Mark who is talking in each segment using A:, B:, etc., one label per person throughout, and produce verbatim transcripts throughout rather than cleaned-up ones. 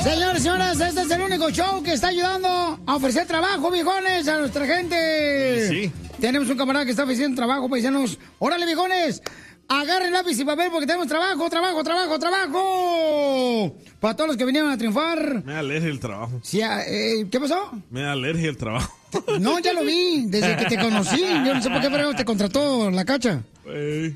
A: Señores y señoras, este es el único show que está ayudando a ofrecer trabajo, viejones, a nuestra gente.
B: Sí.
A: Tenemos un camarada que está ofreciendo trabajo, paisanos. ¡Órale, viejones! Agarren lápiz y papel porque tenemos trabajo, trabajo, trabajo, trabajo. Para todos los que vinieron a triunfar.
B: Me da alergia el trabajo.
A: Sí, eh, ¿qué pasó?
B: Me da alergia el trabajo.
A: No, ya lo vi, desde que te conocí. Yo no sé por qué pero te contrató la cacha.
B: Hey.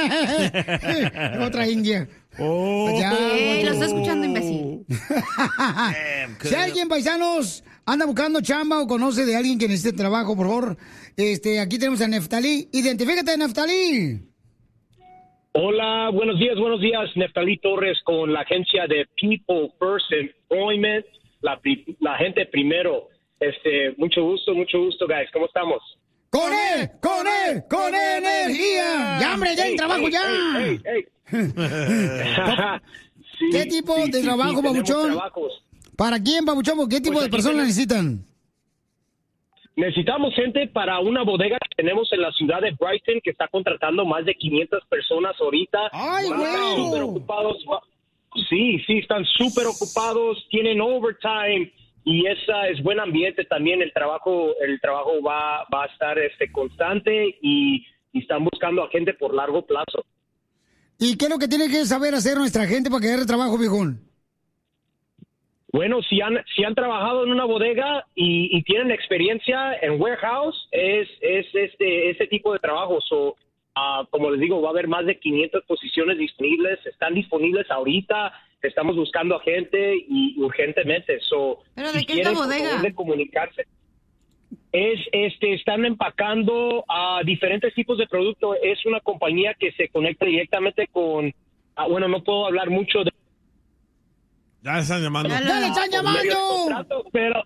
A: Otra india.
B: Oh.
A: Ya,
C: eh, lo está escuchando, imbécil.
A: Si alguien, paisanos, anda buscando chamba o conoce de alguien que necesite trabajo, por favor, este, aquí tenemos a Neftalí. Identifícate, Neftalí.
D: Hola, buenos días, buenos días. Neftalí Torres con la agencia de People First Employment, la, la gente primero. Este, mucho gusto, mucho gusto, guys. ¿Cómo estamos?
A: ¡Con él! ¡Con él! ¡Con energía! ¡Ya, hombre, ya hay trabajo,
D: hey,
A: ya!
D: Hey, hey, hey. Sí,
A: ¿Qué tipo
D: sí,
A: de
D: sí,
A: trabajo,
D: sí,
A: babuchón? ¿Para quién, babuchón? ¿Qué tipo
D: Pues
A: de personas
D: tenemos...
A: necesitan?
D: Necesitamos gente para una bodega que tenemos en la ciudad de Brighton que está contratando más de quinientas personas ahorita.
A: ¡Ay,
D: Están
A: güey!
D: súper ocupados. Sí, sí, están súper ocupados, tienen overtime y esa es buen ambiente también. El trabajo el trabajo va, va a estar este constante y, y están buscando a gente por largo plazo.
A: ¿Y qué es lo que tiene que saber hacer nuestra gente para que agarre trabajo, viejón?
D: Bueno, si han si han trabajado en una bodega y, y tienen experiencia en warehouse, es es este este tipo de trabajo. So, uh, como les digo, va a haber más de quinientas posiciones disponibles. Están disponibles ahorita. Estamos buscando a gente y urgentemente. So,
C: ¿Pero de
D: si
C: qué es la
D: quieren, por
C: bodega?
D: favor de comunicarse. Es este están empacando a diferentes tipos de productos. Es una compañía que se conecta directamente con. Uh, bueno, no puedo hablar mucho de.
B: Ya le están llamando.
A: ¡Ya le están llamando!
D: Pero,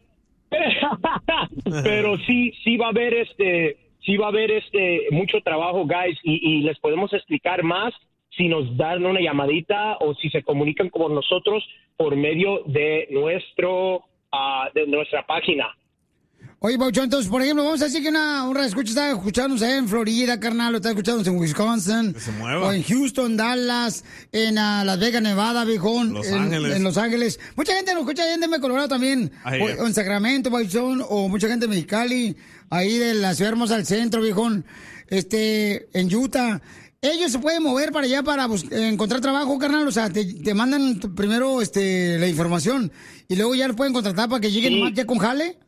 D: pero sí, sí va a haber este, sí va a haber este mucho trabajo, guys, y, y les podemos explicar más si nos dan una llamadita o si se comunican con nosotros por medio de nuestro, uh, de nuestra página.
A: Oye, Pauchón, entonces, por ejemplo, vamos a decir que una, una escucha está escuchándonos allá en Florida, carnal, o está escuchándonos en Wisconsin,
B: que se mueva.
A: o en Houston, Dallas, en uh, Las Vegas, Nevada, viejón,
B: Los
A: en,
B: Ángeles.
A: en Los Ángeles. Mucha gente nos escucha allá en Denver, Colorado también,
B: Ahí
A: o,
B: es.
A: o en Sacramento, Pauchón, o mucha gente en Mexicali, ahí de la ciudad hermosa al centro, viejón, este, en Utah. Ellos se pueden mover para allá para bus- encontrar trabajo, carnal, o sea, te, te mandan t- primero este, la información y luego ya lo pueden contratar para que lleguen
D: Sí.
A: más ya con jale.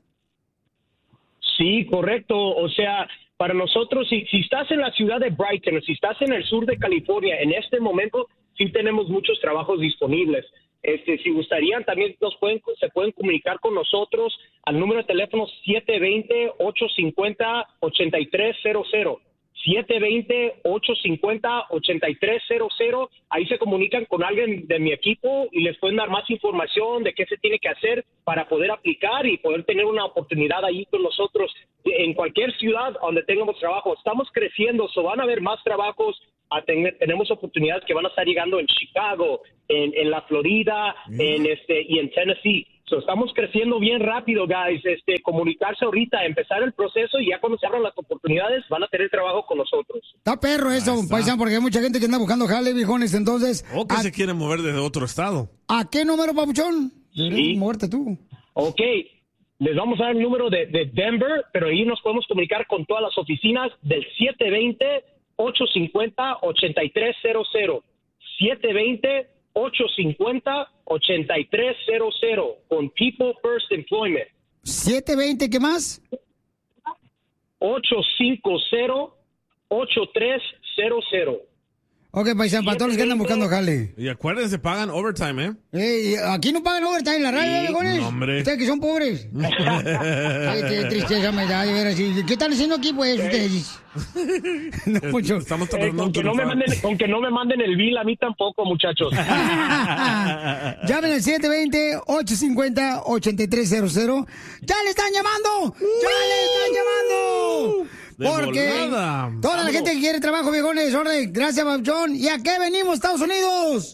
D: Sí, correcto. O sea, para nosotros, si, si estás en la ciudad de Brighton o si estás en el sur de California, en este momento sí tenemos muchos trabajos disponibles. Este, si gustarían, también nos pueden, se pueden comunicar con nosotros al número de teléfono siete dos cero, ocho cinco cero, ocho tres cero cero. siete dos cero, ocho cinco cero, ocho tres cero cero. Ahí se comunican con alguien de mi equipo y les pueden dar más información de qué se tiene que hacer para poder aplicar y poder tener una oportunidad ahí con nosotros en cualquier ciudad donde tengamos trabajo. Estamos creciendo, so van a haber más trabajos. A tener, tenemos oportunidades que van a estar llegando en Chicago, en, en la Florida, en este y en Tennessee. So, estamos creciendo bien rápido, guys. Este, comunicarse ahorita, empezar el proceso y ya cuando se abran las oportunidades van a tener trabajo con nosotros.
A: Está perro eso,
B: Ahí está.
A: paisano, porque hay mucha gente que anda buscando jale, viejones. Entonces,
B: O que
A: ¿a,
B: se quieren mover desde otro estado.
A: ¿a qué número, papuchón?
D: Sí.
A: Muerte tú.
D: Ok, les vamos a dar el número de, de Denver, pero ahí nos podemos comunicar con todas las oficinas del siete dos cero, ocho cinco cero, ocho tres cero cero. siete dos cero, ocho cinco cero, ocho tres cero cero con People First Employment.
A: siete veinte, ¿qué más?
D: ocho cinco cero, ocho tres cero cero.
A: Ok, paisano, para todos los que andan buscando jale.
B: Y acuérdense, pagan overtime, ¿eh?
A: Ey, aquí no pagan overtime en la radio, viejones.
B: no, hombre.
A: Ustedes que son pobres. Ay, qué tristeza me da, de veras. ¿Y ¿Qué están haciendo aquí, pues, ustedes? No, mucho.
B: Estamos
D: Eh,
B: tratando
D: con,
B: de
D: que no me
B: triunfar.
D: manden, con que no me manden el bill, a mí tampoco, muchachos.
A: Llamen al siete veinte, ocho cinco cero, ocho tres cero cero. ¡Ya le están llamando! ¡Ya le están llamando!
B: De
A: Porque
B: volada.
A: toda la
D: Vámonos.
A: gente que quiere trabajo, viejones, orden, gracias, John. ¿Y a qué venimos, Estados Unidos?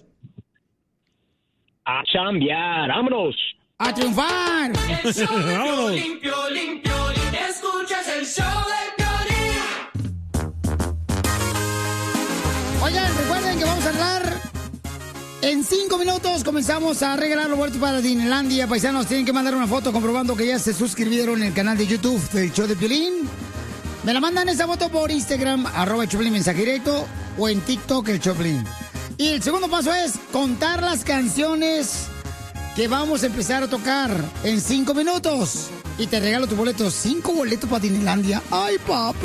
D: A chambear, vámonos.
A: ¡A triunfar!
E: El show de
B: Vámonos.
E: Piolín, Piolín, Piolín. Escuchas el show de Piolín.
A: Oigan, recuerden que vamos a hablar En cinco minutos comenzamos a regalar los boletos para Disneylandia. Paisanos, tienen que mandar una foto comprobando que ya se suscribieron en el canal de YouTube del show de Piolín. Me la mandan esa foto por Instagram, arroba el Choplin mensaje directo, o en TikTok el Choplin. Y el segundo paso es contar las canciones que vamos a empezar a tocar en cinco minutos. Y te regalo tu boleto, cinco boletos para Disneylandia. ¡Ay, papi!